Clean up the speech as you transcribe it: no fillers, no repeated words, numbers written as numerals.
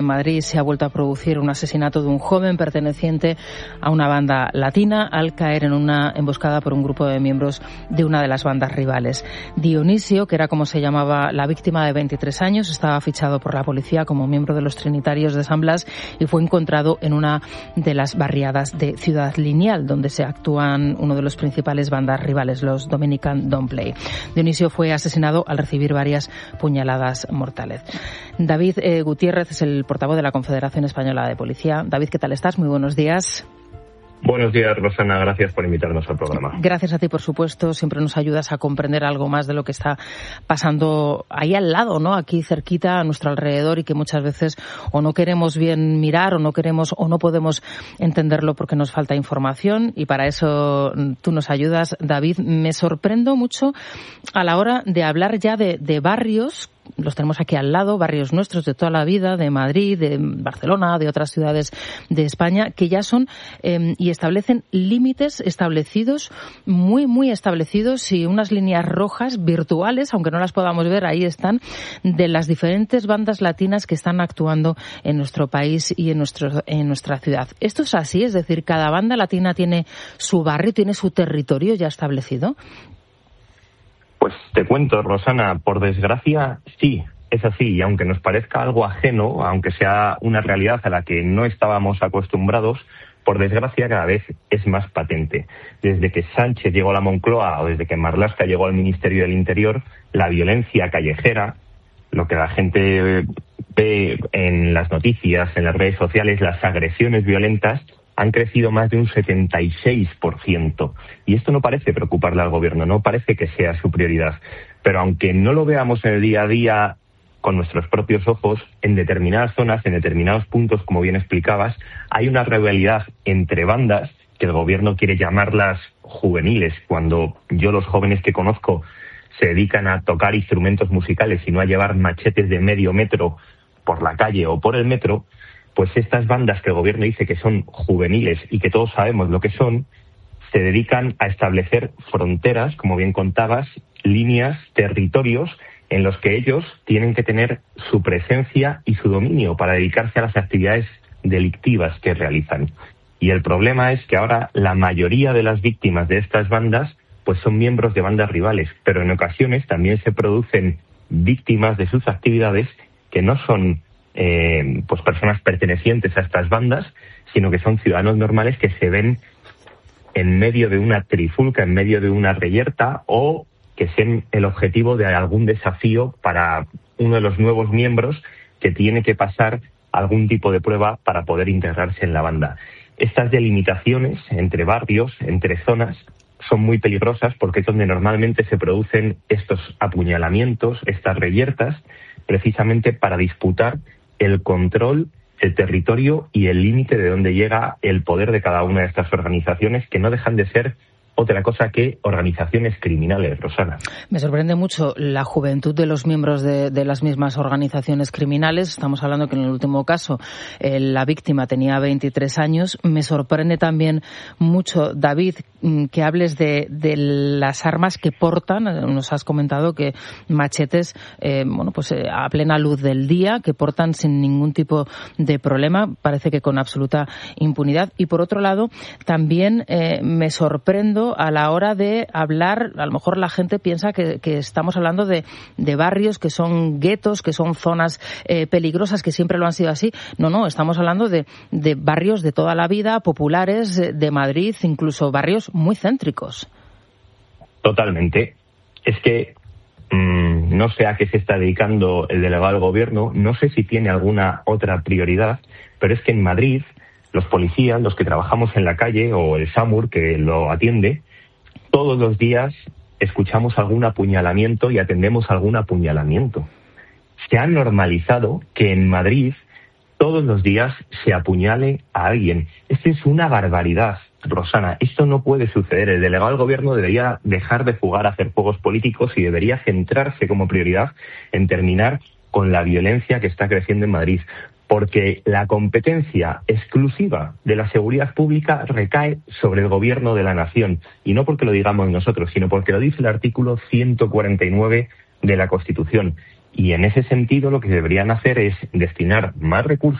En Madrid se ha vuelto a producir un asesinato de un joven perteneciente a una banda latina al caer en una emboscada por un grupo de miembros de una de las bandas rivales. Dionisio, que era como se llamaba la víctima, de 23 años, estaba fichado por la policía como miembro de los Trinitarios de San Blas y fue encontrado en una de las barriadas de Ciudad Lineal, donde se actúan uno de los principales bandas rivales, los Dominican Don't Play. Dionisio fue asesinado al recibir varias puñaladas mortales. David Gutiérrez es el portavoz de la Confederación Española de Policía. David, ¿qué tal estás? Muy buenos días. Buenos días, Rosana. Gracias por invitarnos al programa. Gracias a ti, por supuesto. Siempre nos ayudas a comprender algo más de lo que está pasando ahí al lado, ¿no? Aquí cerquita, a nuestro alrededor, y que muchas veces o no queremos bien mirar o no queremos o no podemos entenderlo porque nos falta información, y para eso tú nos ayudas, David. Me sorprendo mucho a la hora de hablar ya de barrios. Los tenemos aquí al lado, barrios nuestros de toda la vida, de Madrid, de Barcelona, de otras ciudades de España, que ya son y establecen límites establecidos, muy, muy establecidos, y unas líneas rojas virtuales, aunque no las podamos ver, ahí están, de las diferentes bandas latinas que están actuando en nuestro país y en nuestra ciudad. ¿Esto es así? Es decir, ¿cada banda latina tiene su barrio, tiene su territorio ya establecido? Pues te cuento, Rosana, por desgracia sí, es así, y aunque nos parezca algo ajeno, aunque sea una realidad a la que no estábamos acostumbrados, por desgracia cada vez es más patente. Desde que Sánchez llegó a la Moncloa o desde que Marlaska llegó al Ministerio del Interior, la violencia callejera, lo que la gente ve en las noticias, en las redes sociales, las agresiones violentas, han crecido más de un 76%. Y esto no parece preocuparle al gobierno, no parece que sea su prioridad. Pero aunque no lo veamos en el día a día con nuestros propios ojos, en determinadas zonas, en determinados puntos, como bien explicabas, hay una rivalidad entre bandas, que el gobierno quiere llamarlas juveniles, cuando yo los jóvenes que conozco se dedican a tocar instrumentos musicales y no a llevar machetes de medio metro por la calle o por el metro. Pues estas bandas que el gobierno dice que son juveniles y que todos sabemos lo que son, se dedican a establecer fronteras, como bien contabas, líneas, territorios en los que ellos tienen que tener su presencia y su dominio para dedicarse a las actividades delictivas que realizan. Y el problema es que ahora la mayoría de las víctimas de estas bandas pues son miembros de bandas rivales, pero en ocasiones también se producen víctimas de sus actividades que no son pues personas pertenecientes a estas bandas, sino que son ciudadanos normales que se ven en medio de una trifulca, en medio de una reyerta, o que sean el objetivo de algún desafío para uno de los nuevos miembros que tiene que pasar algún tipo de prueba para poder integrarse en la banda. Estas delimitaciones entre barrios, entre zonas, son muy peligrosas porque es donde normalmente se producen estos apuñalamientos, estas reyertas, precisamente para disputar el control, el territorio y el límite de donde llega el poder de cada una de estas organizaciones, que no dejan de ser otra cosa que organizaciones criminales, Rosana. Me sorprende mucho la juventud de los miembros de las mismas organizaciones criminales. Estamos hablando que en el último caso la víctima tenía 23 años. Me sorprende también mucho, David, que hables de las armas que portan. Nos has comentado que machetes, a plena luz del día, que portan sin ningún tipo de problema, parece que con absoluta impunidad. Y por otro lado, también me sorprendo a la hora de hablar. A lo mejor la gente piensa que estamos hablando de barrios que son guetos, que son zonas peligrosas, que siempre lo han sido así. No, estamos hablando de barrios de toda la vida, populares, de Madrid, incluso barrios muy céntricos. Totalmente. Es que no sé a qué se está dedicando el delegado del gobierno, no sé si tiene alguna otra prioridad, pero es que en Madrid los policías, los que trabajamos en la calle, o el SAMUR que lo atiende, todos los días escuchamos algún apuñalamiento y atendemos algún apuñalamiento. Se ha normalizado que en Madrid todos los días se apuñale a alguien. Esto es una barbaridad, Rosana. Esto no puede suceder. El delegado del gobierno debería dejar de jugar a hacer juegos políticos y debería centrarse como prioridad en terminar con la violencia que está creciendo en Madrid. Porque la competencia exclusiva de la seguridad pública recae sobre el gobierno de la nación. Y no porque lo digamos nosotros, sino porque lo dice el artículo 149 de la Constitución. Y en ese sentido lo que deberían hacer es destinar más recursos